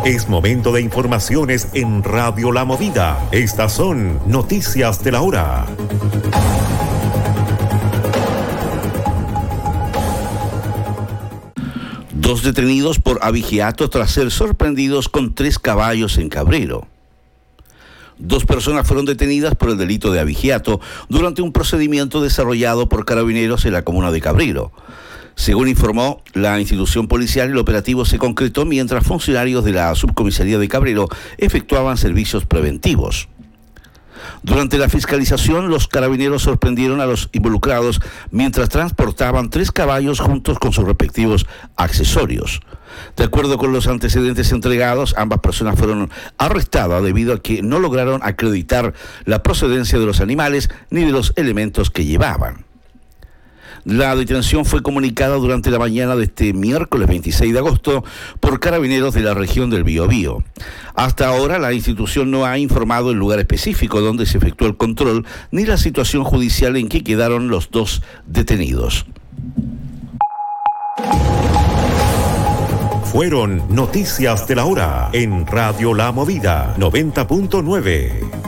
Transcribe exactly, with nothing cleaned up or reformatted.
Es momento de informaciones en Radio La Movida. Estas son noticias de la hora. Dos detenidos por abigeato tras ser sorprendidos con tres caballos en Cabrero. Dos personas fueron detenidas por el delito de abigeato durante un procedimiento desarrollado por carabineros en la comuna de Cabrero. Según informó la institución policial, el operativo se concretó mientras funcionarios de la subcomisaría de Cabrero efectuaban servicios preventivos. Durante la fiscalización, los carabineros sorprendieron a los involucrados mientras transportaban tres caballos juntos con sus respectivos accesorios. De acuerdo con los antecedentes entregados, ambas personas fueron arrestadas debido a que no lograron acreditar la procedencia de los animales ni de los elementos que llevaban. La detención fue comunicada durante la mañana de este miércoles veintiséis de agosto por carabineros de la región del Biobío. Hasta ahora la institución no ha informado el lugar específico donde se efectuó el control ni la situación judicial en que quedaron los dos detenidos. Fueron noticias de la hora en Radio La Movida noventa punto nueve.